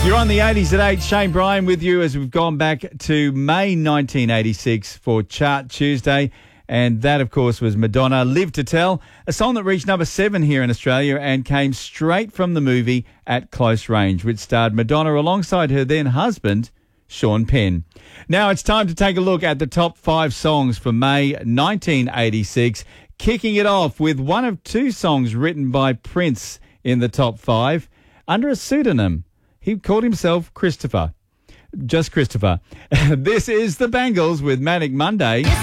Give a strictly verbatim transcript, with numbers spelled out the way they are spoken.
You're on the eighties at eight. Shane Bryan with you as we've gone back to May nineteen eighty-six for Chart Tuesday. And that, of course, was Madonna, Live to Tell, a song that reached number seven here in Australia and came straight from the movie At Close Range, which starred Madonna alongside her then husband, Sean Penn. Now it's time to take a look at the top five songs for May nineteen eighty-six, kicking it off with one of two songs written by Prince in the top five under a pseudonym. He called himself Christopher. Just Christopher. This is the Bangles with Manic Monday.